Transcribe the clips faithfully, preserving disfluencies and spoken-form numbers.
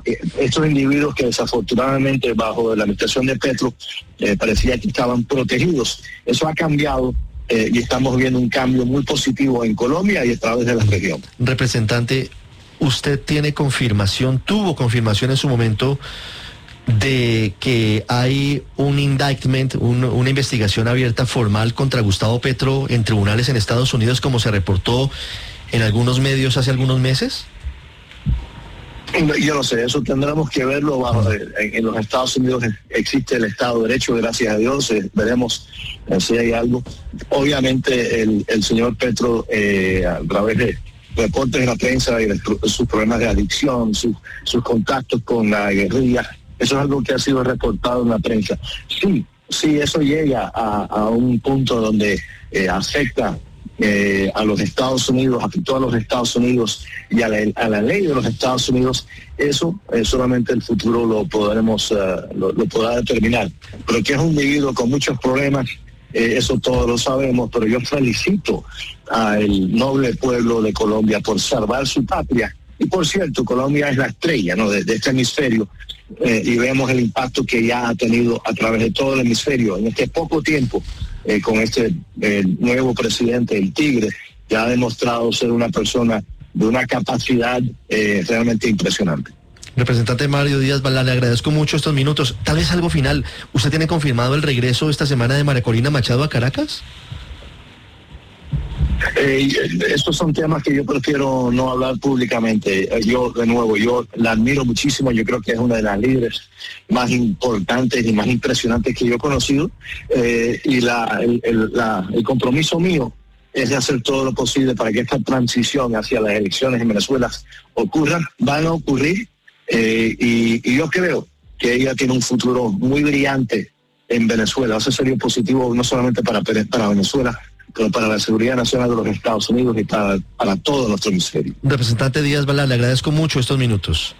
estos individuos que desafortunadamente bajo la administración de Petro eh, parecía que estaban protegidos. Eso ha cambiado eh, y estamos viendo un cambio muy positivo en Colombia y a través de la región. Representante, ¿usted tiene confirmación, tuvo confirmación en su momento de que hay un indictment, un, una investigación abierta formal contra Gustavo Petro en tribunales en Estados Unidos, como se reportó en algunos medios hace algunos meses? Yo no sé, eso tendremos que verlo. Bajo, en, en los Estados Unidos existe el Estado de Derecho, gracias a Dios, eh, veremos eh, si hay algo. Obviamente el, el señor Petro, eh, a través de reportes en la prensa y de sus problemas de adicción, su, sus contactos con la guerrilla, eso es algo que ha sido reportado en la prensa. Sí, sí, eso llega a, a un punto donde eh, afecta eh, a los Estados Unidos, afectó a los Estados Unidos y a la, a la ley de los Estados Unidos. Eso eh, solamente el futuro lo podremos, uh, lo, lo podrá determinar. Pero que es un individuo con muchos problemas, eh, eso todos lo sabemos, pero yo felicito al noble pueblo de Colombia por salvar su patria. Y por cierto, Colombia es la estrella, ¿no?, de, de este hemisferio. Eh, y vemos el impacto que ya ha tenido a través de todo el hemisferio en este poco tiempo eh, con este eh, nuevo presidente, el Tigre, que ha demostrado ser una persona de una capacidad eh, realmente impresionante. Representante Mario Díaz-Balart, le agradezco mucho estos minutos. Tal vez algo final, ¿usted tiene confirmado el regreso esta semana de María Corina Machado a Caracas? Eh, estos son temas que yo prefiero no hablar públicamente. Yo, de nuevo, yo la admiro muchísimo. Yo creo que es una de las líderes más importantes y más impresionantes que yo he conocido. Eh, y la, el, el, la, el compromiso mío es de hacer todo lo posible para que esta transición hacia las elecciones en Venezuela ocurra. Van a ocurrir eh, y, y yo creo que ella tiene un futuro muy brillante en Venezuela. Eso sería positivo no solamente para, para Venezuela, pero para la seguridad nacional de los Estados Unidos y para, para todo nuestro hemisferio. Representante Díaz-Balart, le agradezco mucho estos minutos.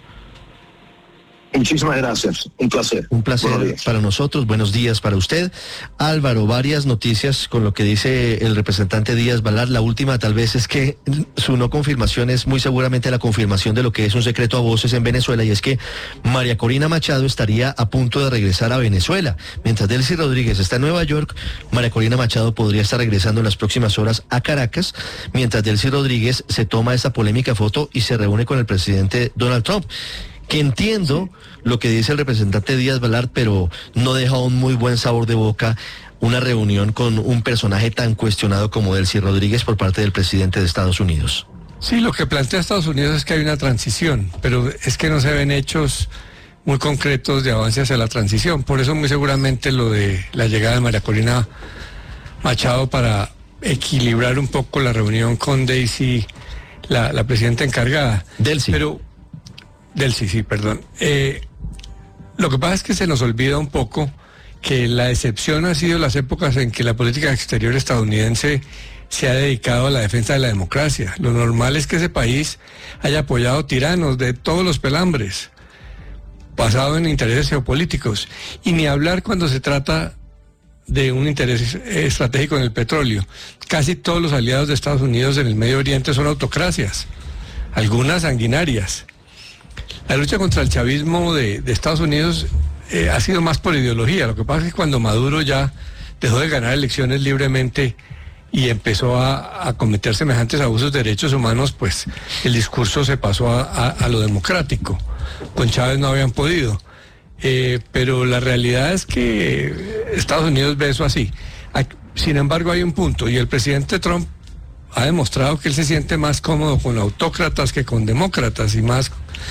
Muchísimas gracias, un placer. Un placer para nosotros, buenos días para usted. Álvaro, varias noticias con lo que dice el representante Díaz-Balart. La última tal vez es que su no confirmación es muy seguramente la confirmación de lo que es un secreto a voces en Venezuela, y es que María Corina Machado estaría a punto de regresar a Venezuela. Mientras Delcy Rodríguez está en Nueva York, María Corina Machado podría estar regresando en las próximas horas a Caracas, mientras Delcy Rodríguez se toma esta polémica foto y se reúne con el presidente Donald Trump. Que entiendo lo que dice el representante Díaz-Balart, pero no deja un muy buen sabor de boca una reunión con un personaje tan cuestionado como Delcy Rodríguez por parte del presidente de Estados Unidos. Sí, lo que plantea Estados Unidos es que hay una transición, pero es que no se ven hechos muy concretos de avance hacia la transición. Por eso muy seguramente lo de la llegada de María Corina Machado para equilibrar un poco la reunión con Delcy, la, la presidenta encargada. Delcy. Pero Delcy, sí, perdón. Eh, lo que pasa es que se nos olvida un poco que la excepción ha sido las épocas en que la política exterior estadounidense se ha dedicado a la defensa de la democracia. Lo normal es que ese país haya apoyado tiranos de todos los pelambres, basado en intereses geopolíticos, y ni hablar cuando se trata de un interés estratégico en el petróleo. Casi todos los aliados de Estados Unidos en el Medio Oriente son autocracias, algunas sanguinarias. La lucha contra el chavismo de, de Estados Unidos eh, ha sido más por ideología. Lo que pasa es que cuando Maduro ya dejó de ganar elecciones libremente y empezó a, a cometer semejantes abusos de derechos humanos, pues el discurso se pasó a, a, a lo democrático. Con Chávez no habían podido. Eh, pero la realidad es que Estados Unidos ve eso así. Sin embargo, hay un punto, y el presidente Trump ha demostrado que él se siente más cómodo con autócratas que con demócratas, y más...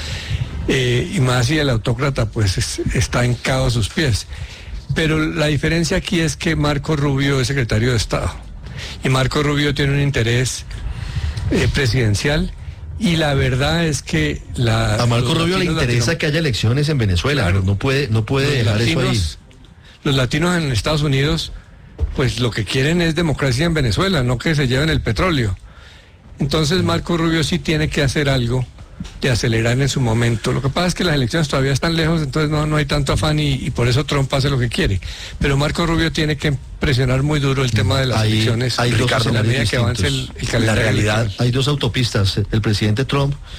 Eh, y más si el autócrata pues es, está hincado a sus pies. Pero la diferencia aquí es que Marco Rubio es secretario de Estado, y Marco Rubio tiene un interés eh, presidencial, y la verdad es que la, a Marco Rubio le interesa latino... que haya elecciones en Venezuela. Claro, no puede, no puede dejar latinos, eso ahí. Los latinos en Estados Unidos pues lo que quieren es democracia en Venezuela, no que se lleven el petróleo. Entonces Marco Rubio sí tiene que hacer algo de acelerar en su momento. Lo que pasa es que las elecciones todavía están lejos, entonces no, no hay tanto afán, y, y por eso Trump hace lo que quiere. Pero Marco Rubio tiene que presionar muy duro el tema de las hay, elecciones. Hay Ricardo, dos en la medida que avance el, el calendario. La realidad, electoral. Hay dos autopistas. El presidente Trump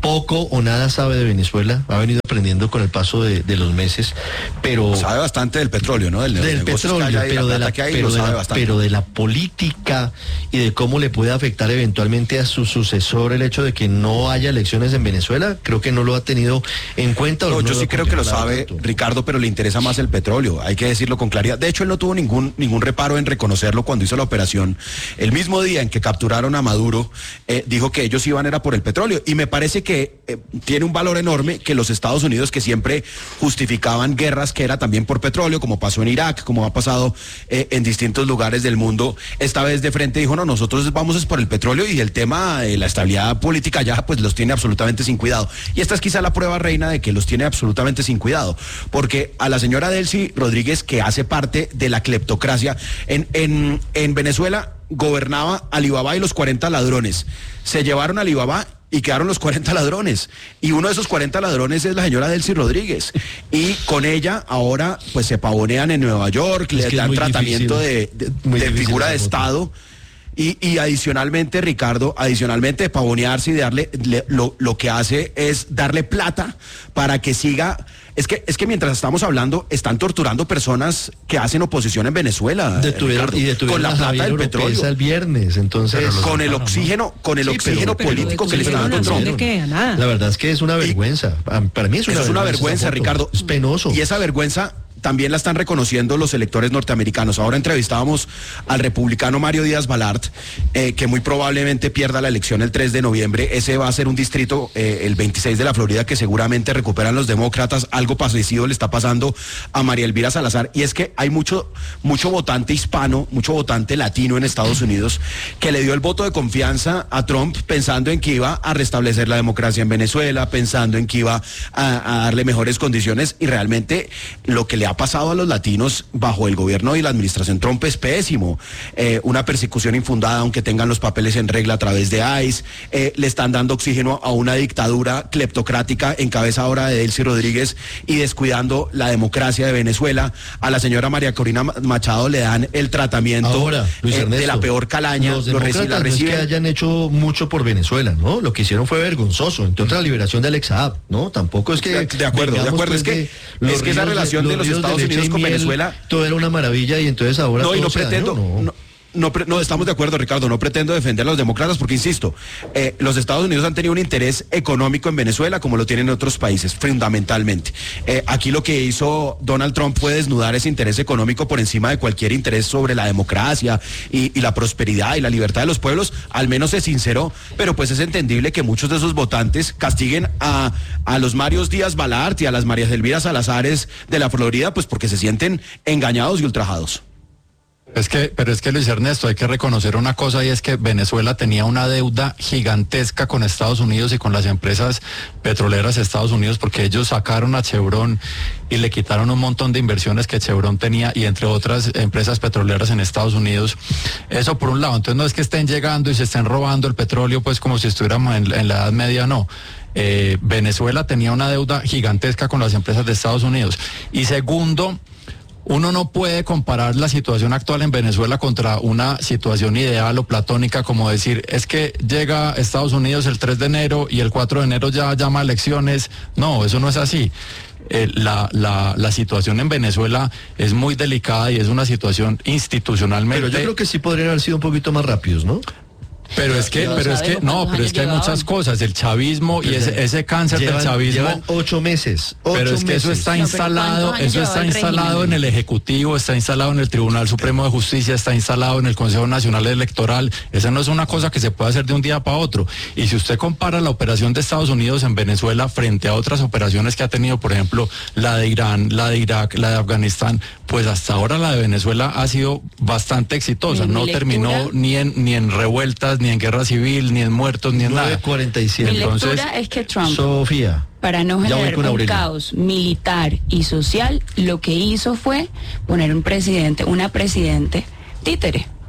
poco o nada sabe de Venezuela, ha venido aprendiendo con el paso de, de los meses, pero... Sabe bastante del petróleo, ¿no? Del, del petróleo, pero, de la, pero, de la, pero de la política y de cómo le puede afectar eventualmente a su sucesor el hecho de que no haya elecciones en Venezuela, creo que no lo ha tenido en cuenta. No, no yo sí creo que lo sabe, tanto. Ricardo, pero le interesa más el petróleo, hay que decirlo con claridad. De hecho, él no tuvo ningún, ningún reparo en reconocerlo cuando hizo la operación. El mismo día en que capturaron a Maduro, eh, dijo que ellos iban era por el petróleo, y me parece que eh, tiene un valor enorme que los Estados Unidos, que siempre justificaban guerras que era también por petróleo, como pasó en Irak, como ha pasado eh, en distintos lugares del mundo, esta vez de frente dijo, no, nosotros vamos es por el petróleo, y el tema de la estabilidad política ya pues los tiene absolutamente sin cuidado. Y esta es quizá la prueba reina de que los tiene absolutamente sin cuidado, porque a la señora Delcy Rodríguez, que hace parte de la cleptocracia, en, en, en Venezuela gobernaba Alibaba y los cuarenta ladrones, se llevaron a Alibaba y quedaron los cuarenta ladrones, y uno de esos cuarenta ladrones es la señora Delcy Rodríguez, y con ella ahora pues se pavonean en Nueva York, le dan tratamiento difícil, de, de, de figura de Estado, y, y adicionalmente, Ricardo, adicionalmente de pavonearse y de darle, le, lo, lo que hace es darle plata para que siga. Es que, es que mientras estamos hablando, están torturando personas que hacen oposición en Venezuela. Detuvieron, Ricardo, y detuvieron con la plata del petróleo. El viernes, entonces. Con el oxígeno, con el sí, oxígeno pero, político pero, que le está dando Trump. La verdad es que es una vergüenza. Y, para mí es una eso vergüenza. Es una vergüenza, Ricardo. Es penoso. Y esa vergüenza también la están reconociendo los electores norteamericanos. Ahora entrevistábamos al republicano Mario Díaz Balart, eh, que muy probablemente pierda la elección el tres de noviembre. Ese va a ser un distrito, eh, el veintiséis de la Florida, que seguramente recuperan los demócratas. Algo parecido le está pasando a María Elvira Salazar. Y es que hay mucho, mucho votante hispano, mucho votante latino en Estados Unidos, que le dio el voto de confianza a Trump pensando en que iba a restablecer la democracia en Venezuela, pensando en que iba a, a darle mejores condiciones, y realmente lo que le ha ha pasado a los latinos bajo el gobierno y la administración Trump es pésimo. Eh, una persecución infundada, aunque tengan los papeles en regla a través de ICE, eh, le están dando oxígeno a una dictadura cleptocrática en cabeza ahora de Delcy Rodríguez y descuidando la democracia de Venezuela. A la señora María Corina Machado le dan el tratamiento ahora, Luis Ernesto, eh, de la peor calaña. Los demócratas lo no es que hayan hecho mucho por Venezuela, ¿no? Lo que hicieron fue vergonzoso, entre otras la liberación de Alex Saab, ¿no? Tampoco es que... De acuerdo, de acuerdo, es que, es que esa relación de los Estados Unidos con Venezuela, todo era una maravilla, y entonces ahora no, y no todo pretendo, dañó, ¿no? No, no, no, estamos de acuerdo, Ricardo, no pretendo defender a los demócratas porque, insisto, eh, los Estados Unidos han tenido un interés económico en Venezuela como lo tienen en otros países, fundamentalmente. Eh, aquí lo que hizo Donald Trump fue desnudar ese interés económico por encima de cualquier interés sobre la democracia y, y la prosperidad y la libertad de los pueblos. Al menos se sinceró, pero pues es entendible que muchos de esos votantes castiguen a, a los Marios Díaz Balart y a las Marías Elvira Salazares de la Florida, pues porque se sienten engañados y ultrajados. Es que, pero es que Luis Ernesto, hay que reconocer una cosa, y es que Venezuela tenía una deuda gigantesca con Estados Unidos y con las empresas petroleras de Estados Unidos, porque ellos sacaron a Chevron y le quitaron un montón de inversiones que Chevron tenía, y entre otras empresas petroleras en Estados Unidos. Eso por un lado. Entonces no es que estén llegando y se estén robando el petróleo pues como si estuviéramos en, en la Edad Media, no. Eh, Venezuela tenía una deuda gigantesca con las empresas de Estados Unidos. Y segundo, uno no puede comparar la situación actual en Venezuela contra una situación ideal o platónica, como decir, es que llega Estados Unidos el tres de enero y el cuatro de enero ya llama a elecciones. No, eso no es así. Eh, la, la, la situación en Venezuela es muy delicada y es una situación institucionalmente... Pero yo creo que sí podrían haber sido un poquito más rápidos, ¿no? Pero es que, pero es que, no, pero es que hay muchas cosas, el chavismo y ese, ese cáncer llevan, del chavismo. Llevan ocho meses. Ocho pero es que meses. eso está instalado, no, eso está instalado en el Ejecutivo, está instalado en el Tribunal Supremo de Justicia, está instalado en el Consejo Nacional Electoral. Esa no es una cosa que se puede hacer de un día para otro. Y si usted compara la operación de Estados Unidos en Venezuela frente a otras operaciones que ha tenido, por ejemplo, la de Irán, la de Irak, la de Afganistán, pues hasta ahora la de Venezuela ha sido bastante exitosa. No terminó ni en, ni en revueltas, ni en guerra civil, ni en muertos, ni en nada. cuarenta y siete. Mi lectura Entonces, es que Trump, Sofía, para no generar un Aurelio. caos militar y social, lo que hizo fue poner un presidente, una presidente títere.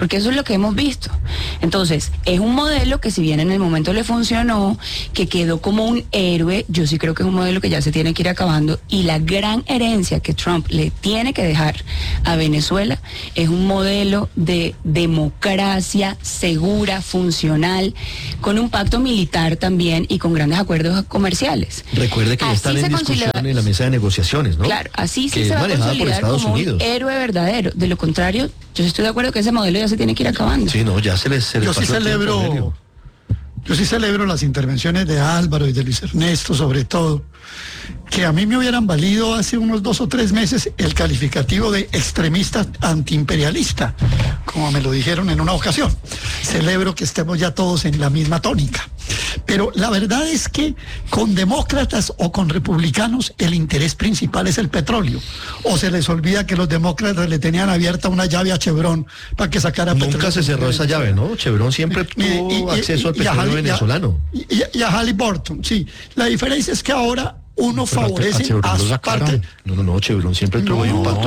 porque eso es lo que hemos visto. Entonces, es un modelo que si bien en el momento le funcionó, que quedó como un héroe, yo sí creo que es un modelo que ya se tiene que ir acabando, y la gran herencia que Trump le tiene que dejar a Venezuela es un modelo de democracia segura, funcional, con un pacto militar también y con grandes acuerdos comerciales. Recuerde que ya están en discusión en la mesa de negociaciones, ¿no? Claro, así sí que se va a manejada por consolidar Estados como Unidos. un héroe verdadero. De lo contrario, yo estoy de acuerdo que ese modelo ya se tiene que ir acabando. Sí, no, ya se les, se les Yo sí pasó el tiempo, celebro, Aurelio. yo sí celebro las intervenciones de Álvaro y de Luis Ernesto, sobre todo, que a mí me hubieran valido hace unos dos o tres meses el calificativo de extremista antiimperialista, como me lo dijeron en una ocasión. Celebro que estemos ya todos en la misma tónica. Pero la verdad es que con demócratas o con republicanos el interés principal es el petróleo. O se les olvida que los demócratas le tenían abierta una llave a Chevron para que sacara Nunca petróleo. se cerró esa llave, ¿no? Chevron siempre Mire, tuvo y- y- acceso al y a petróleo Hall- y a- venezolano. Y, y- y a Halliburton, sí. La diferencia es que ahora uno Pero a- favorece a Chevron a lo su sacaron. parte. No, no, no, Chevron siempre tuvo ahí un pacto.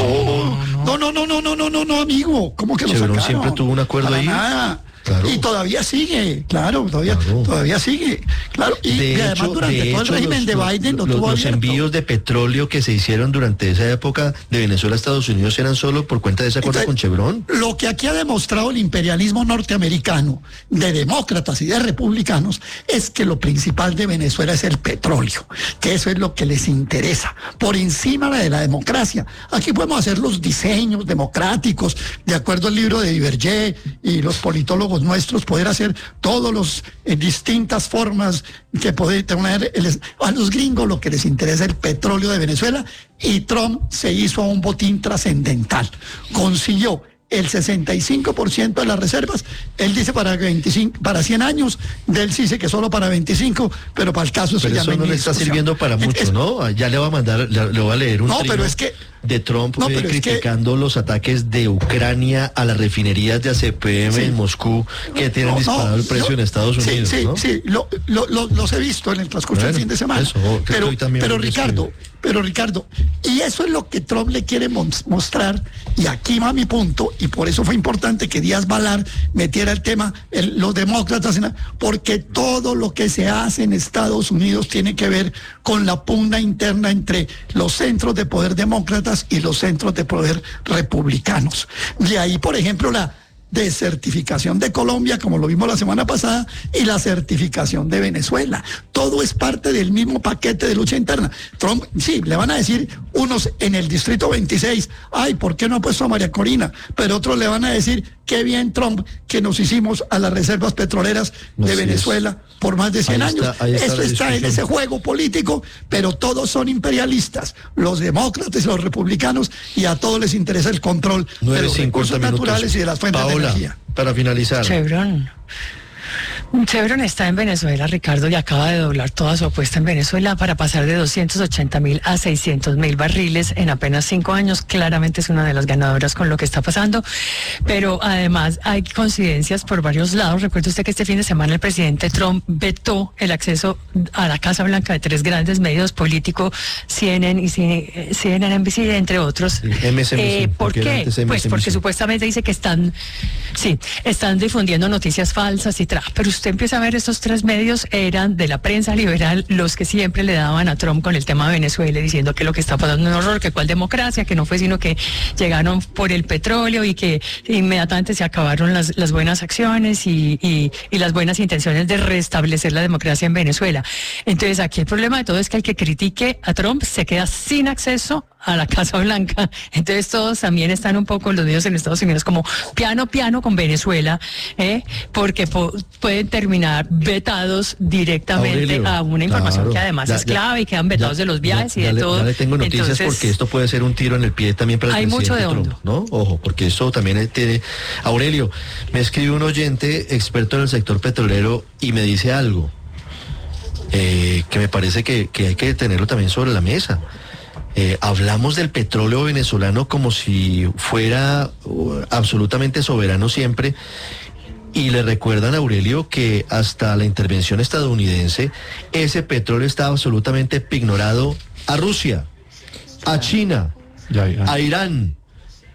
No, no, no, no, no, no, no, no, amigo. ¿Cómo que lo Chevron sacaron? siempre tuvo un acuerdo Para ahí. nada. Claro. Y todavía sigue, claro, todavía, Claro. todavía sigue, claro. Y, De y además hecho, durante de todo el hecho, régimen los, de Biden lo los- tuvo los abierto. envíos de petróleo que se hicieron durante esa época de Venezuela a Estados Unidos eran solo por cuenta de ese acuerdo Entonces, con Chevron. Lo que aquí ha demostrado el imperialismo norteamericano, de demócratas y de republicanos, es que lo principal de Venezuela es el petróleo, que eso es lo que les interesa, por encima de la democracia. Aquí podemos hacer los diseños democráticos, de acuerdo al libro de Divergé y los politólogos nuestros, poder hacer todos los eh, distintas formas que puede tener el- a los gringos lo que les interesa es el petróleo de Venezuela, y Trump se hizo a un botín trascendental. Consiguió el sesenta y cinco por ciento de las reservas. Él dice para veinticinco, para cien años, de él sí dice que solo para veinticinco, pero para el caso Pero ya eso hay no ni le está discusión. sirviendo para Es- mucho, es- ¿no? Ya le voy a mandar, le, le voy a leer un No, trino pero es que- de Trump No, eh, pero es que- criticando los ataques de Ucrania a las refinerías de A C P M Sí. en Moscú, que tienen No, disparado no, el precio yo- en Estados sí, Unidos, sí, ¿no? sí, lo, lo- lo- los he visto en el transcurso del Bueno, fin de semana. eso, creo que pero hoy también pero lo Ricardo, escribí. pero Ricardo, y eso es lo que Trump le quiere mos- mostrar, y aquí va mi punto, y por eso fue importante que Díaz Balar metiera el tema, el- los demócratas, en la- porque todo lo que se hace en Estados Unidos tiene que ver con la pugna interna entre los centros de poder demócratas y los centros de poder republicanos. De ahí, por ejemplo, la desertificación de Colombia, como lo vimos la semana pasada, y la certificación de Venezuela. Todo es parte del mismo paquete de lucha interna. Trump, sí, le van a decir unos en el distrito veintiséis, ay, ¿por qué no ha puesto a María Corina? Pero otros le van a decir, qué bien, Trump, que nos hicimos a las reservas petroleras de Así es. Venezuela por más de cien Ahí años. está- ahí está Eso la está en discusión. ese juego político, pero todos son imperialistas, los demócratas y los republicanos, y a todos les interesa el control de nueve los cincuenta recursos minutos. naturales y de las fuentes Paola, de energía. para finalizar. Chevron. Chevron está en Venezuela, Ricardo, y acaba de doblar toda su apuesta en Venezuela para pasar de doscientos ochenta mil a seiscientos mil barriles en apenas cinco años. Claramente es una de las ganadoras con lo que está pasando, pero además hay coincidencias por varios lados. Recuerde usted que este fin de semana el presidente Trump vetó el acceso a la Casa Blanca de tres grandes medios políticos, C N N y C N N B C, entre otros. Sí, M S N B C, Eh, ¿Por porque era qué? antes Pues M S N B C. porque supuestamente dice que están, sí, están difundiendo noticias falsas y tra. Pero usted empieza a ver estos tres medios eran de la prensa liberal los que siempre le daban a Trump con el tema de Venezuela, diciendo que lo que está pasando es un horror, que cuál democracia, que no fue sino que llegaron por el petróleo y que inmediatamente se acabaron las, las buenas acciones y, y, y las buenas intenciones de restablecer la democracia en Venezuela. Entonces aquí el problema de todo es que el que critique a Trump se queda sin acceso a la Casa Blanca. Entonces todos también están un poco los medios en Estados Unidos como piano piano con Venezuela, ¿eh? porque po- pueden terminar vetados directamente Aurelio, a una información claro, que además ya- es ya- clave y quedan vetados ya- de los viajes ya- y ya de le- todo. Ya le tengo noticias Entonces, porque esto puede ser un tiro en el pie también para el hay mucho presidente de Trump, hondo. ¿no? Ojo, porque esto también tiene... Aurelio, me escribe un oyente experto en el sector petrolero y me dice algo eh, que me parece que, que hay que tenerlo también sobre la mesa. Eh, hablamos del petróleo venezolano como si fuera uh, absolutamente soberano siempre, y le recuerdan a Aurelio que hasta la intervención estadounidense ese petróleo estaba absolutamente ignorado a Rusia, a China, Ya, ya. a Irán,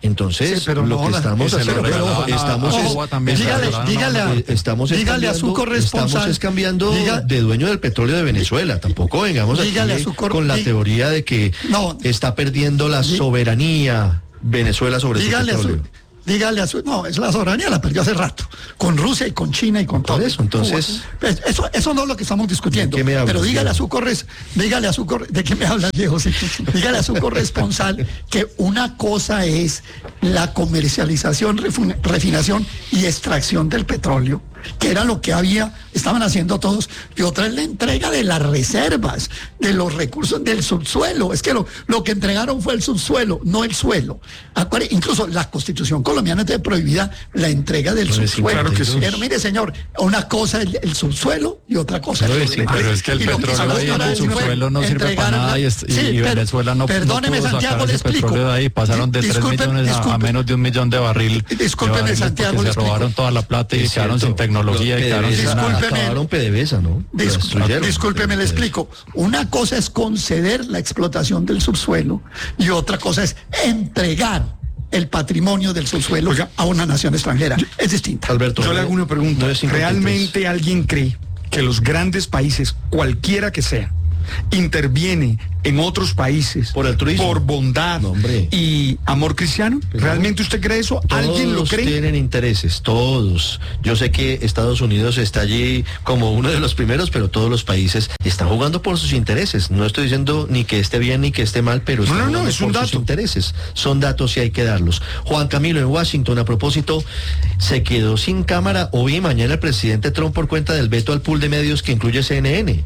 Entonces, Sí, pero lo no, que la- estamos se lo haciendo, regalaban a- estamos, a es- Cuba también, dígale, se lo dígale, a, eh, estamos es dígale a su cambiando- corresponsal. Estamos es cambiando diga- de dueño del petróleo de Venezuela. Tampoco vengamos Dígale aquí a su cor- con la di- teoría de que No. está perdiendo la Di- soberanía Venezuela sobre dígale su a su, petróleo. dígale a su, no, es la soberanía la perdió hace rato, con Rusia y con China y con Por todo. eso, entonces- Pues, eso, eso no es lo que estamos discutiendo. ¿De qué me hablas, pero dígale viejo? a su corres, dígale a su corre, ¿de qué me hablas, viejo? Sí. Dígale a su corresponsal que una cosa es la comercialización, refun- refinación y extracción del petróleo, que era lo que había, estaban haciendo todos, y otra es la entrega de las reservas, de los recursos del subsuelo. Es que lo, lo que entregaron fue el subsuelo, no el suelo. Acuerde, incluso la Constitución colombiana te prohibida la entrega del Pues sí, subsuelo. claro que sí. Pero mire, señor, una cosa es el subsuelo y otra cosa Pero es es- lo demás. Pero es que el Y lo petróleo hicimos ahí en ahora el es que fue subsuelo no sirve para entregar nada la- y, es- y Sí, per- Venezuela no, no perdóneme, pudo Santiago, sacar le ese explico. petróleo de ahí. Pasaron de tres Disculpe- millones a- a, disculpe- menos de un millón de barril. Discúlpeme, de barriles Santiago, porque le se explico. robaron toda la plata y Es quedaron cierto, sin tecnología los y quedaron sin PDVSA nada. Discúlpeme. acabaron PDVSA, ¿no? Lo Dis- destruyeron. Discúlpeme, le explico. Una cosa es conceder la explotación del subsuelo y otra cosa es entregar el patrimonio del subsuelo Oiga, a una nación extranjera. Es distinta. Alberto, Yo le hago una pregunta. no es cincuenta y tres. ¿Realmente alguien cree que los grandes países, cualquiera que sea, interviene en otros países Por altruismo? por bondad No, hombre. y amor cristiano? Pero ¿Realmente usted cree eso? ¿Alguien lo Todos cree? tienen intereses, todos. Yo sé que Estados Unidos está allí como uno de los primeros, pero todos los países están jugando por sus intereses. No estoy diciendo ni que esté bien ni que esté mal, pero No, están no, no, jugando es un por sus dato. intereses. Son datos y hay que darlos. Juan Camilo en Washington, a propósito, se quedó sin cámara hoy y mañana el presidente Trump por cuenta del veto al pool de medios que incluye C N N.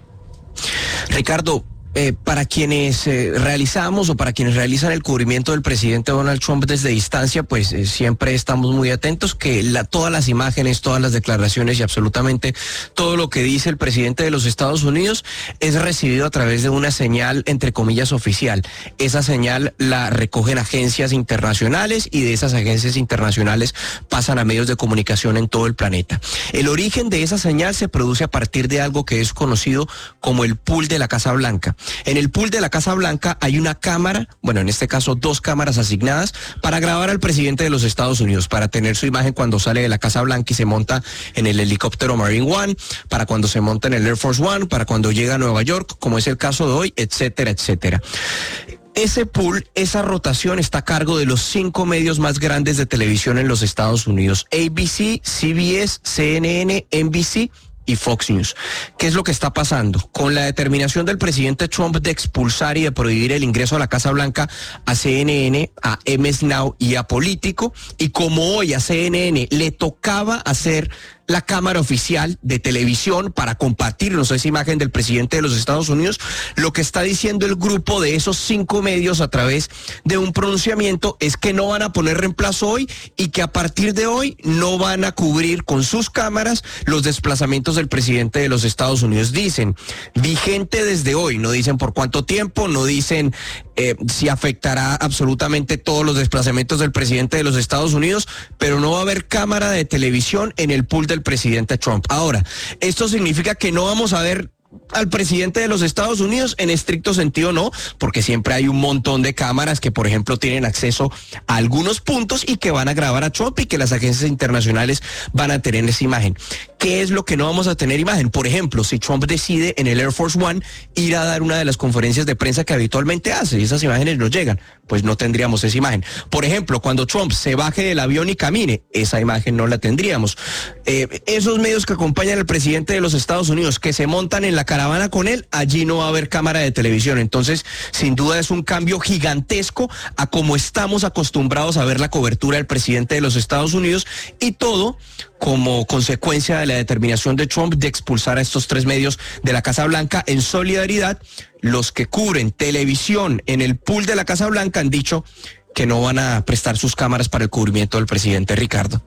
Ricardo, eh, para quienes eh, realizamos o para quienes realizan el cubrimiento del presidente Donald Trump desde distancia, pues eh, siempre estamos muy atentos que la, todas las imágenes, todas las declaraciones y absolutamente todo lo que dice el presidente de los Estados Unidos es recibido a través de una señal, entre comillas, oficial. Esa señal la recogen agencias internacionales y de esas agencias internacionales pasan a medios de comunicación en todo el planeta. El origen de esa señal se produce a partir de algo que es conocido como el pool de la Casa Blanca. En el pool de la Casa Blanca hay una cámara, bueno, en este caso dos cámaras asignadas para grabar al presidente de los Estados Unidos, para tener su imagen cuando sale de la Casa Blanca y se monta en el helicóptero Marine One, para cuando se monta en el Air Force One, para cuando llega a Nueva York, como es el caso de hoy, etcétera, etcétera. Ese pool, esa rotación está a cargo de los cinco medios más grandes de televisión en los Estados Unidos: A B C, C B S, C N N, N B C y Fox News. ¿Qué es lo que está pasando? Con la determinación del presidente Trump de expulsar y de prohibir el ingreso a la Casa Blanca a C N N, a M S Now y a Político, y como hoy a C N N le tocaba hacer la cámara oficial de televisión para compartirnos esa imagen del presidente de los Estados Unidos, lo que está diciendo el grupo de esos cinco medios a través de un pronunciamiento es que no van a poner reemplazo hoy y que a partir de hoy no van a cubrir con sus cámaras los desplazamientos del presidente de los Estados Unidos. Dicen, vigente desde hoy, no dicen por cuánto tiempo, no dicen eh, si afectará absolutamente todos los desplazamientos del presidente de los Estados Unidos, pero no va a haber cámara de televisión en el pool del presidente Trump. Ahora, esto significa que no vamos a ver al presidente de los Estados Unidos en estricto sentido, no, porque siempre hay un montón de cámaras que, por ejemplo, tienen acceso a algunos puntos y que van a grabar a Trump y que las agencias internacionales van a tener esa imagen. ¿Qué es lo que no vamos a tener imagen? Por ejemplo, si Trump decide en el Air Force One ir a dar una de las conferencias de prensa que habitualmente hace y esas imágenes no llegan, pues no tendríamos esa imagen. Por ejemplo, cuando Trump se baje del avión y camine, esa imagen no la tendríamos. Eh, esos medios que acompañan al presidente de los Estados Unidos, que se montan en la caravana con él, allí no va a haber cámara de televisión. Entonces, sin duda es un cambio gigantesco a cómo estamos acostumbrados a ver la cobertura del presidente de los Estados Unidos, y todo como consecuencia de la determinación de Trump de expulsar a estos tres medios de la Casa Blanca. En solidaridad, los que cubren televisión en el pool de la Casa Blanca han dicho que no van a prestar sus cámaras para el cubrimiento del presidente. Ricardo.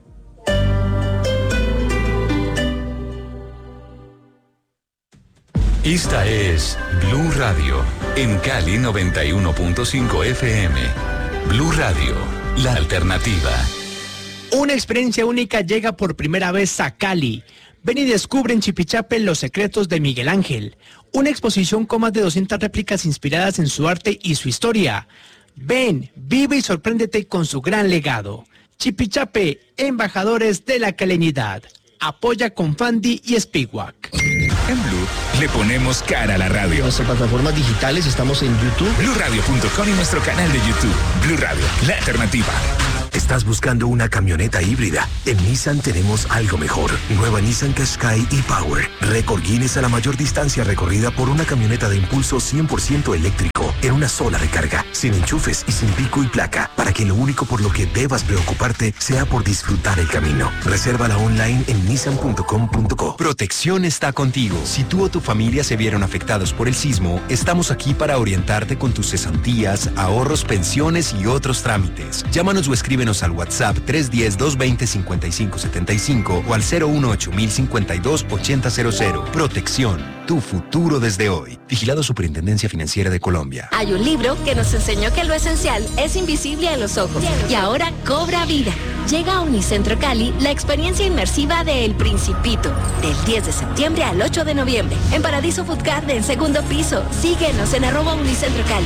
Esta es Blue Radio, en Cali noventa y uno punto cinco F M. Blue Radio, la alternativa. Una experiencia única llega por primera vez a Cali. Ven y descubre en Chipichape los secretos de Miguel Ángel. Una exposición con más de doscientas réplicas inspiradas en su arte y su historia. Ven, vive y sorpréndete con su gran legado. Chipichape, embajadores de la calenidad. Apoya con Fandi y Speedwalk. En Blue le ponemos cara a la radio. En nuestras plataformas digitales estamos en YouTube, blue radio punto com y nuestro canal de YouTube. Blue Radio, la alternativa. ¿Estás buscando una camioneta híbrida? En Nissan tenemos algo mejor. Nueva Nissan Qashqai e-Power. Récord Guinness a la mayor distancia recorrida por una camioneta de impulso cien por ciento eléctrico en una sola recarga, sin enchufes y sin pico y placa, para que lo único por lo que debas preocuparte sea por disfrutar el camino. Resérvala online en nissan punto com punto co. Protección está contigo. Si tú o tu familia se vieron afectados por el sismo, estamos aquí para orientarte con tus cesantías, ahorros, pensiones y otros trámites. Llámanos o escríbenos al WhatsApp tres uno cero, dos dos cero, cinco cinco siete cinco o al cero uno ocho mil cincuenta y dos ochenta cero cero. Protección, tu futuro desde hoy. Vigilado Superintendencia Financiera de Colombia. Hay un libro que nos enseñó que lo esencial es invisible a los ojos y ahora cobra vida. Llega a Unicentro Cali la experiencia inmersiva de El Principito, del diez de septiembre al ocho de noviembre, en Paradiso Food Garden, segundo piso. Síguenos en arroba Unicentro Cali.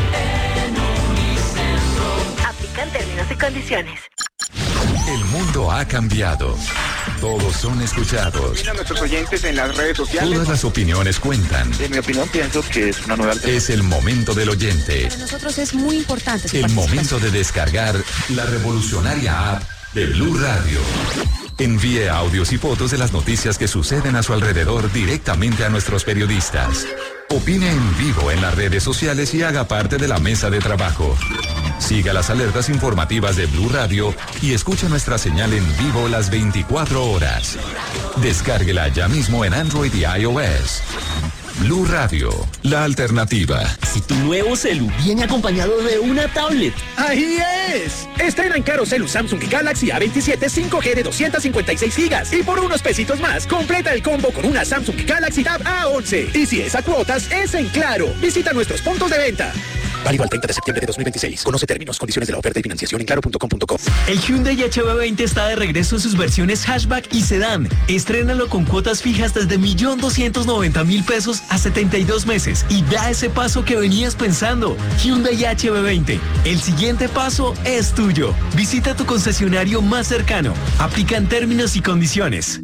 Aplican términos y condiciones. El mundo ha cambiado. Todos son escuchados. Mira a nuestros oyentes en las redes sociales. Todas las opiniones cuentan. En mi opinión pienso que es una nueva alternativa. Es el momento del oyente. Para nosotros es muy importante. El momento de descargar la revolucionaria app de Blue Radio. Envíe audios y fotos de las noticias que suceden a su alrededor directamente a nuestros periodistas. Opine en vivo en las redes sociales y haga parte de la mesa de trabajo. Siga las alertas informativas de Blue Radio y escuche nuestra señal en vivo las veinticuatro horas. Descárguela ya mismo en Android y iOS. Blue Radio, la alternativa. Si tu nuevo celu viene acompañado de una tablet. ¡Ahí es! Estrena en caro celu Samsung Galaxy A veintisiete cinco G de doscientos cincuenta y seis gigas. Y por unos pesitos más, completa el combo con una Samsung Galaxy Tab A once. Y si es a cuotas, es en Claro. Visita nuestros puntos de venta. Válido al treinta de septiembre de dos mil veintiséis. Conoce términos, condiciones de la oferta y financiación en claro punto com punto co. El Hyundai H B veinte está de regreso en sus versiones hatchback y sedán. Estrénalo con cuotas fijas desde un millón doscientos noventa mil pesos a setenta y dos meses. Y da ese paso que venías pensando. Hyundai H B veinte. El siguiente paso es tuyo. Visita tu concesionario más cercano. Aplican términos y condiciones.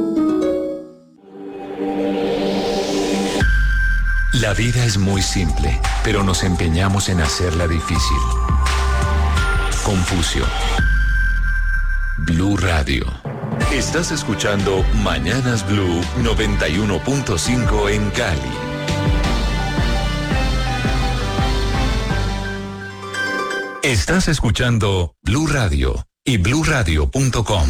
La vida es muy simple, pero nos empeñamos en hacerla difícil. Confucio. Blue Radio. Estás escuchando Mañanas Blue noventa y uno punto cinco en Cali. Estás escuchando Blue Radio y blue radio punto com.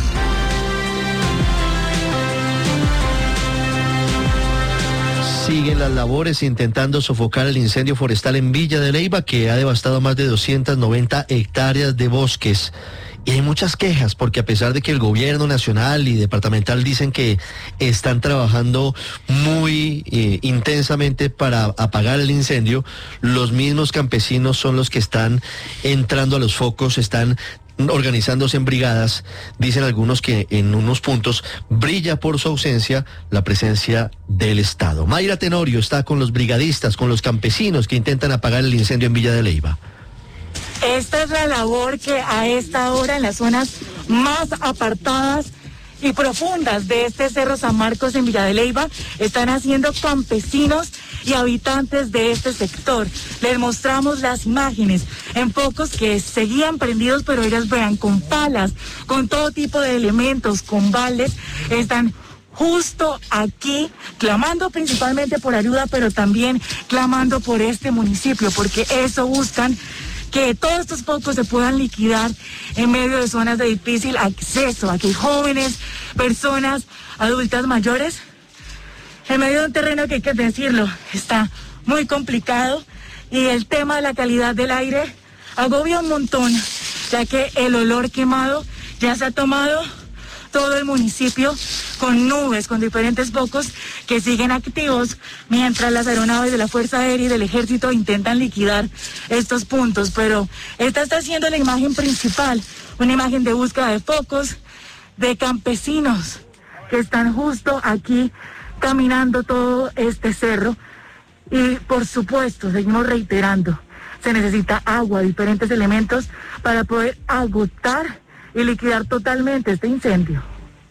Siguen las labores intentando sofocar el incendio forestal en Villa de Leyva, que ha devastado más de doscientas noventa hectáreas de bosques. Y hay muchas quejas porque a pesar de que el gobierno nacional y departamental dicen que están trabajando muy eh, intensamente para apagar el incendio, los mismos campesinos son los que están entrando a los focos, están organizándose en brigadas. Dicen algunos que en unos puntos brilla por su ausencia la presencia del Estado. Mayra Tenorio está con los brigadistas, con los campesinos que intentan apagar el incendio en Villa de Leyva. Esta es la labor que a esta hora en las zonas más apartadas y profundas de este Cerro San Marcos en Villa de Leyva están haciendo campesinos y habitantes de este sector. Les mostramos las imágenes en focos que seguían prendidos, pero ellas vean con palas, con todo tipo de elementos, con baldes, están justo aquí clamando principalmente por ayuda, pero también clamando por este municipio, porque eso buscan, que todos estos focos se puedan liquidar en medio de zonas de difícil acceso. Aquí jóvenes, personas, adultas mayores, en medio de un terreno que hay que decirlo, está muy complicado, y el tema de la calidad del aire agobia un montón, ya que el olor quemado ya se ha tomado todo el municipio, con nubes, con diferentes focos que siguen activos, mientras las aeronaves de la Fuerza Aérea y del Ejército intentan liquidar estos puntos. Pero esta está siendo la imagen principal, una imagen de búsqueda de focos, de campesinos que están justo aquí caminando todo este cerro. Y por supuesto, seguimos reiterando, se necesita agua, diferentes elementos para poder agotar y liquidar totalmente este incendio.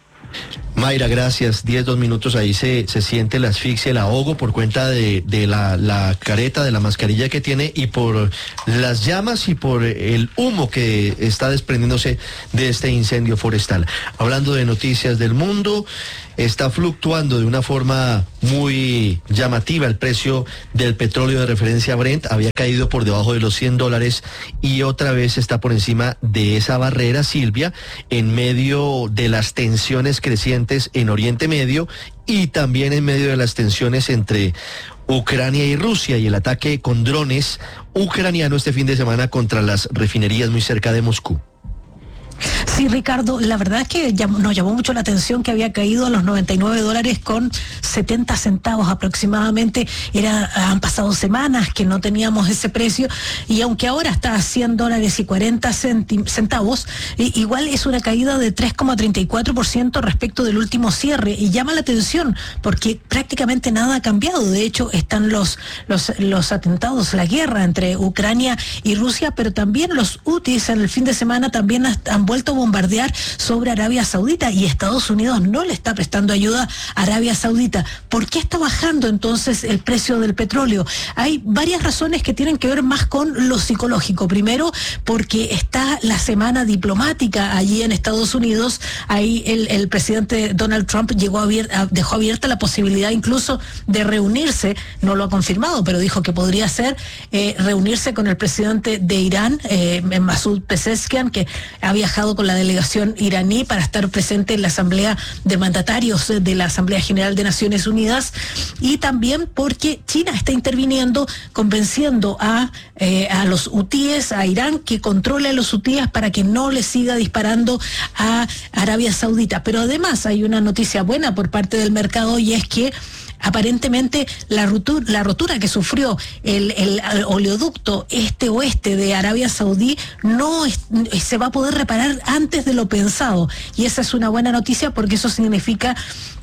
Mayra, gracias. Diez, dos minutos, ahí se, se siente la asfixia, el ahogo por cuenta de, de la, la careta, de la mascarilla que tiene y por las llamas y por el humo que está desprendiéndose de este incendio forestal. Hablando de noticias del mundo, está fluctuando de una forma muy llamativa el precio del petróleo de referencia Brent. Había caído por debajo de los cien dólares y otra vez está por encima de esa barrera, Silvia, en medio de las tensiones crecientes en Oriente Medio y también en medio de las tensiones entre Ucrania y Rusia y el ataque con drones ucraniano este fin de semana contra las refinerías muy cerca de Moscú. Sí, Ricardo, la verdad es que llam- nos llamó mucho la atención que había caído a los noventa y nueve dólares con setenta centavos aproximadamente. Era, han pasado semanas que no teníamos ese precio y aunque ahora está a cien dólares y cuarenta centi- centavos, i- igual es una caída de tres coma treinta y cuatro por ciento respecto del último cierre y llama la atención porque prácticamente nada ha cambiado. De hecho, están los, los, los atentados, la guerra entre Ucrania y Rusia, pero también los hutis en el fin de semana también han vuelto a bombardear sobre Arabia Saudita y Estados Unidos no le está prestando ayuda a Arabia Saudita. ¿Por qué está bajando entonces el precio del petróleo? Hay varias razones que tienen que ver más con lo psicológico. Primero, porque está la semana diplomática allí en Estados Unidos. Ahí el, el presidente Donald Trump llegó a abier, a, dejó abierta la posibilidad incluso de reunirse, no lo ha confirmado, pero dijo que podría ser eh, reunirse con el presidente de Irán, eh, Masoud Pezeshkian, que ha viajado con la delegación iraní para estar presente en la Asamblea de Mandatarios de la Asamblea General de Naciones Unidas y también porque China está interviniendo, convenciendo a, eh, a los hutíes, a Irán, que controle a los hutíes para que no le siga disparando a Arabia Saudita. Pero además hay una noticia buena por parte del mercado y es que aparentemente la rotura, la rotura que sufrió el, el oleoducto este-oeste de Arabia Saudí no es, se va a poder reparar antes de lo pensado. Y esa es una buena noticia porque eso significa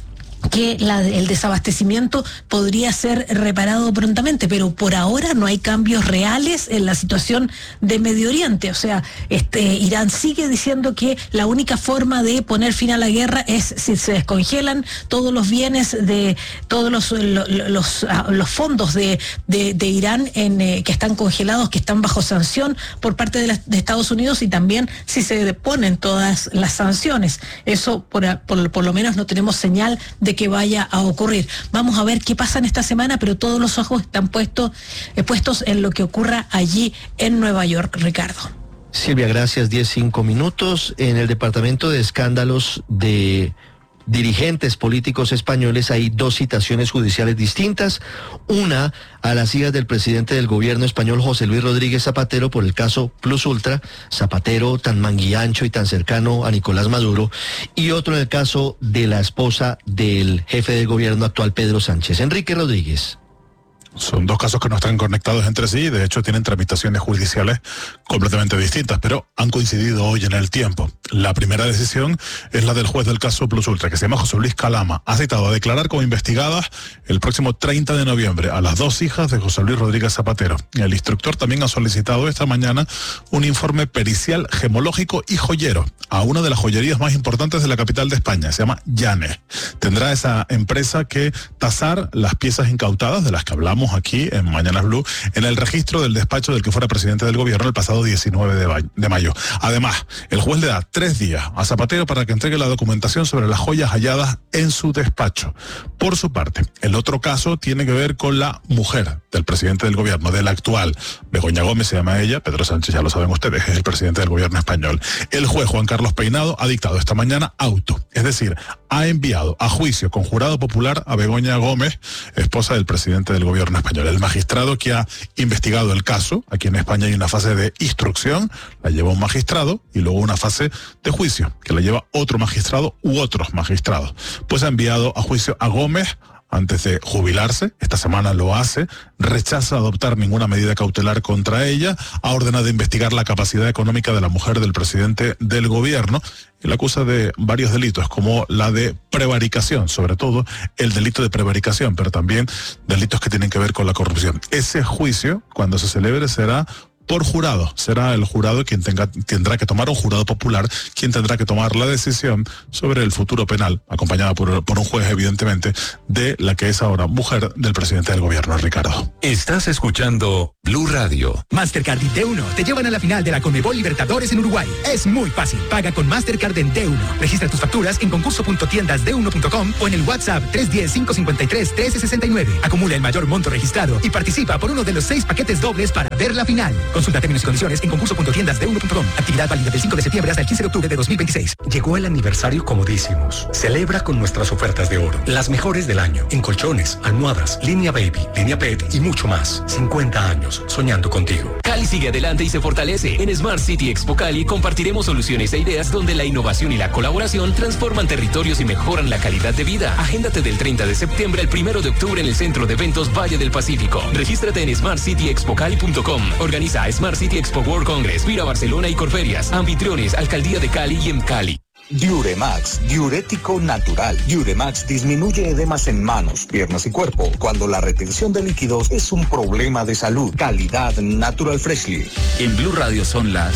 que la, el desabastecimiento podría ser reparado prontamente, pero por ahora no hay cambios reales en la situación de Medio Oriente. O sea, este Irán sigue diciendo que la única forma de poner fin a la guerra es si se descongelan todos los bienes de todos los los, los, los fondos de, de, de Irán en, eh, que están congelados, que están bajo sanción por parte de, la, de Estados Unidos y también si se deponen todas las sanciones. Eso por, por, por lo menos no tenemos señal de que vaya a ocurrir. Vamos a ver qué pasa en esta semana, pero todos los ojos están puestos, eh, puestos en lo que ocurra allí en Nueva York, Ricardo. Silvia, gracias. diez, cinco minutos. En el departamento de escándalos de dirigentes políticos españoles hay dos citaciones judiciales distintas. Una a las hijas del presidente del gobierno español, José Luis Rodríguez Zapatero, por el caso Plus Ultra, Zapatero tan manguiancho y tan cercano a Nicolás Maduro, y otro en el caso de la esposa del jefe del gobierno actual, Pedro Sánchez. Enrique Rodríguez. Son dos casos que no están conectados entre sí, de hecho tienen tramitaciones judiciales completamente distintas, pero han coincidido hoy en el tiempo. La primera decisión es la del juez del caso Plus Ultra, que se llama José Luis Calama. Ha citado a declarar como investigadas el próximo treinta de noviembre a las dos hijas de José Luis Rodríguez Zapatero. El instructor también ha solicitado esta mañana un informe pericial gemológico y joyero a una de las joyerías más importantes de la capital de España, se llama Llanes. Tendrá esa empresa que tasar las piezas incautadas de las que hablamos aquí en Mañanas Blue en el registro del despacho del que fuera presidente del gobierno el pasado diecinueve de mayo. Además, el juez le da tres días a Zapatero para que entregue la documentación sobre las joyas halladas en su despacho. Por su parte, el otro caso tiene que ver con la mujer del presidente del gobierno, del actual. Begoña Gómez se llama ella, Pedro Sánchez ya lo saben ustedes, es el presidente del gobierno español. El juez Juan Carlos Peinado ha dictado esta mañana auto, es decir, ha enviado a juicio con jurado popular a Begoña Gómez, esposa del presidente del gobierno español. El magistrado que ha investigado el caso, aquí en España hay una fase de instrucción, la lleva un magistrado, y luego una fase de juicio, que la lleva otro magistrado u otros magistrados. Pues ha enviado a juicio a Gómez, antes de jubilarse, esta semana lo hace, rechaza adoptar ninguna medida cautelar contra ella, ha ordenado investigar la capacidad económica de la mujer del presidente del gobierno y la acusa de varios delitos, como la de prevaricación, sobre todo el delito de prevaricación, pero también delitos que tienen que ver con la corrupción. Ese juicio, cuando se celebre, será por jurado. Será el jurado quien tenga, tendrá que tomar, un jurado popular, quien tendrá que tomar la decisión sobre el futuro penal, acompañada por, por un juez, evidentemente, de la que es ahora mujer del presidente del gobierno, Ricardo. Estás escuchando Blue Radio. Mastercard y D uno te llevan a la final de la Conmebol Libertadores en Uruguay. Es muy fácil. Paga con Mastercard en D uno. Registra tus facturas en concurso punto tiendas d uno punto com o en el WhatsApp tres uno cero, cinco cinco tres, uno tres seis nueve. Acumula el mayor monto registrado y participa por uno de los seis paquetes dobles para ver la final. Consulta términos y condiciones en concurso punto tiendas d uno punto com. Actividad válida del cinco de septiembre hasta el quince de octubre de dos mil veintiséis. Llegó el aniversario Comodísimos. Celebra con nuestras ofertas de oro. Las mejores del año. En colchones, almohadas, línea baby, línea pet y mucho más. cincuenta años soñando contigo. Cali sigue adelante y se fortalece. En Smart City Expo Cali compartiremos soluciones e ideas donde la innovación y la colaboración transforman territorios y mejoran la calidad de vida. Agéndate del treinta de septiembre al primero de octubre en el Centro de Eventos Valle del Pacífico. Regístrate en smart city expo cali punto com. Organiza Smart City Expo World Congress, Vira Barcelona y Corferias. Anfitriones, Alcaldía de Cali y EMCALI. Diuremax, diurético natural. Diuremax disminuye edemas en manos, piernas y cuerpo cuando la retención de líquidos es un problema de salud. Calidad Natural Freshly. En Blue Radio son las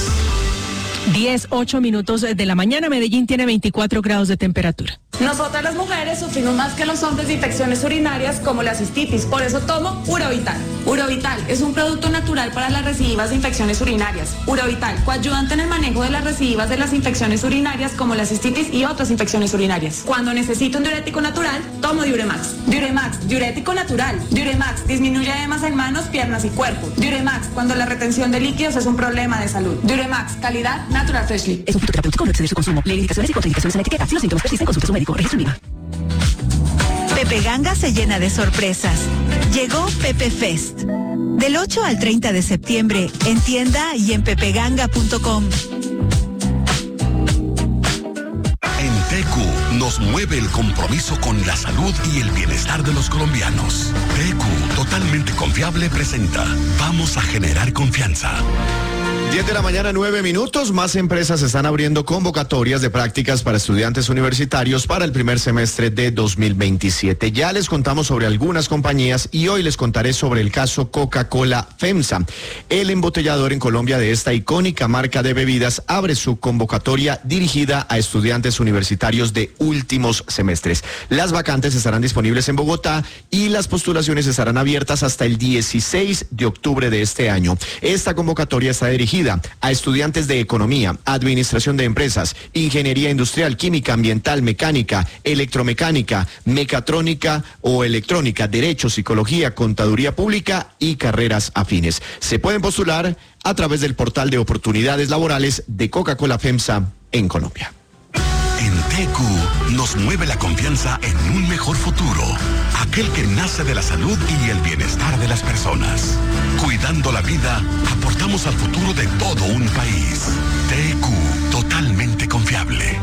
diez, ocho minutos de la mañana. Medellín tiene veinticuatro grados de temperatura. Nosotras las mujeres sufrimos más que los hombres de infecciones urinarias como la cistitis, por eso tomo Urovital. Urovital es un producto natural para las recidivas de infecciones urinarias. Urovital, coayudante en el manejo de las recidivas de las infecciones urinarias como la cistitis y otras infecciones urinarias. Cuando necesito un diurético natural, tomo Diuremax. Diuremax, diurético natural. Diuremax disminuye edemas en manos, piernas y cuerpo. Diuremax, cuando la retención de líquidos es un problema de salud. Diuremax, calidad Natural Freshly. Es un producto terapéutico, no exceder su consumo. Lee indicaciones y contraindicaciones en la etiqueta. Si los síntomas persisten, consulte a su médico. Registro Viva. Pepe Ganga se llena de sorpresas. Llegó Pepe Fest. Del ocho al treinta de septiembre, en tienda y en pepeganga punto com. En T Q nos mueve el compromiso con la salud y el bienestar de los colombianos. T Q, totalmente confiable, presenta Vamos a generar confianza. diez de la mañana, nueve minutos. Más empresas están abriendo convocatorias de prácticas para estudiantes universitarios para el primer semestre de dos mil veintisiete. Ya les contamos sobre algunas compañías y hoy les contaré sobre el caso Coca-Cola FEMSA. El embotellador en Colombia de esta icónica marca de bebidas abre su convocatoria dirigida a estudiantes universitarios de últimos semestres. Las vacantes estarán disponibles en Bogotá y las postulaciones estarán abiertas hasta el dieciséis de octubre de este año. Esta convocatoria está dirigida a estudiantes de economía, administración de empresas, ingeniería industrial, química, ambiental, mecánica, electromecánica, mecatrónica o electrónica, derecho, psicología, contaduría pública y carreras afines. Se pueden postular a través del portal de oportunidades laborales de Coca-Cola FEMSA en Colombia. En T Q nos mueve la confianza en un mejor futuro, aquel que nace de la salud y el bienestar de las personas. Cuidando la vida, aportamos al futuro de todo un país. T Q, totalmente confiable.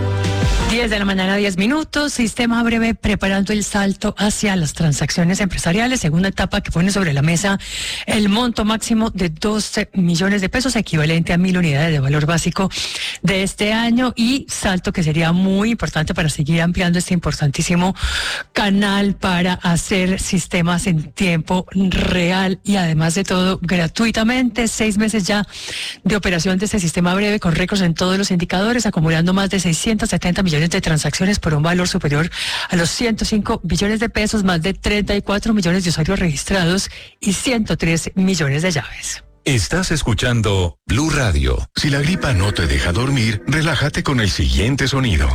diez de la mañana, diez minutos. Sistema Breve preparando el salto hacia las transacciones empresariales. Segunda etapa que pone sobre la mesa el monto máximo de doce millones de pesos, equivalente a mil unidades de valor básico de este año, y salto que sería muy importante para seguir ampliando este importantísimo canal para hacer sistemas en tiempo real y además de todo gratuitamente. Seis meses ya de operación de este Sistema Breve con récords en todos los indicadores, acumulando más de seiscientos setenta millones de transacciones por un valor superior a los ciento cinco billones de pesos, más de treinta y cuatro millones de usuarios registrados y ciento tres millones de llaves. Estás escuchando Blue Radio. Si la gripa no te deja dormir, relájate con el siguiente sonido.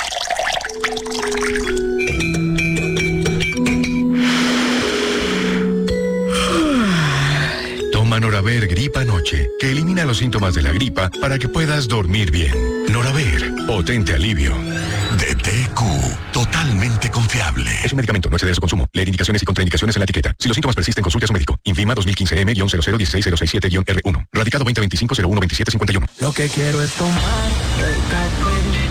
Toma Noraver Gripa Noche, que elimina los síntomas de la gripa para que puedas dormir bien. Noraver, potente alivio. De T Q, totalmente confiable. Es un medicamento, no exceder de su consumo. Leer indicaciones y contraindicaciones en la etiqueta. Si los síntomas persisten, consulte a su médico. Infima dos mil quince M cero cero uno seis cero seis siete R uno. Radicado veinte veinticinco cero uno veintisiete cincuenta y uno. Lo que quiero es tomar el café